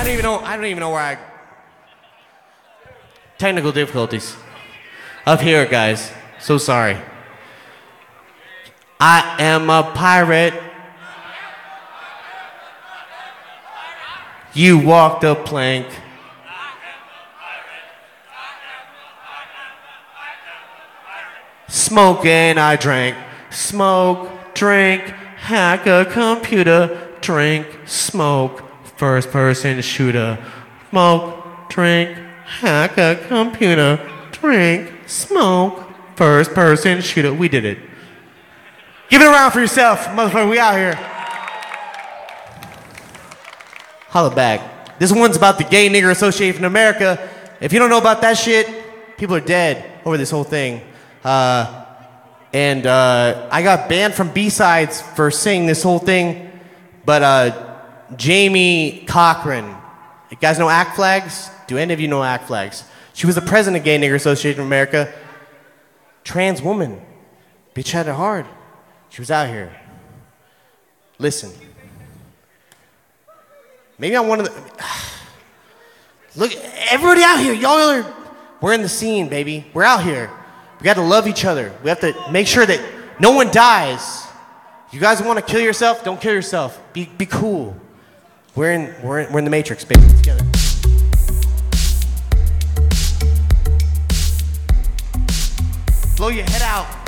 don't even know where I. Technical difficulties. Up here, guys. So sorry. I am a pirate. You walk the plank. Smoke and I drank. Smoke, drink, hack a computer. Drink, smoke, first person shooter. Smoke, drink, hack a computer. Drink, smoke, first person shooter. We did it. Give it a round for yourself, motherfucker. We out here. Holla back. This one's about the Gay Nigger Association of America. If you don't know about that shit, people are dead over this whole thing. And I got banned from B-Sides for saying this whole thing. But Jamie Cochran, you guys know Act Flags? Do any of you know Act Flags? She was the president of Gay Nigger Association of America. Trans woman. Bitch had it hard. She was out here. Listen. Maybe I'm one of the... Look, everybody out here, y'all are... We're in the scene, baby. We're out here. We got to love each other. We have to make sure that no one dies. You guys want to kill yourself? Don't kill yourself. Be cool. We're in the Matrix, baby. Together. Blow your head out.